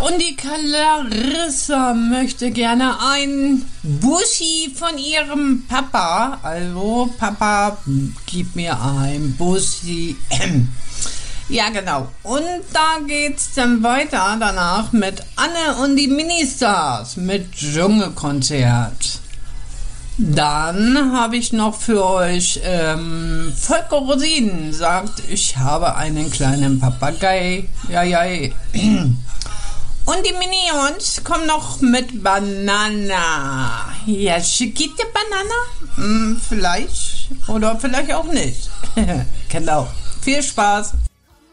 und die Clarissa möchte gerne ein Bussi von ihrem Papa. Also, Papa, gib mir ein Bussi. Ja, genau. Und da geht's dann weiter danach mit Anne und die Ministars mit Dschungelkonzert. Dann habe ich noch für euch Volker Rosin sagt, ich habe einen kleinen Papagei. Ja. Und die Minions kommen noch mit Banana. Ja, Chiquita Banana? Vielleicht oder vielleicht auch nicht. Genau. Viel Spaß.